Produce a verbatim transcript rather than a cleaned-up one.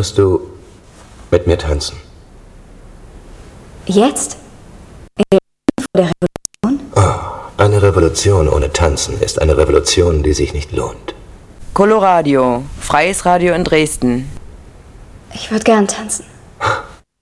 Würdest du mit mir tanzen? Jetzt? In der Revolution? Oh, eine Revolution ohne Tanzen ist eine Revolution, die sich nicht lohnt. Coloradio, freies Radio in Dresden. Ich würde gern tanzen.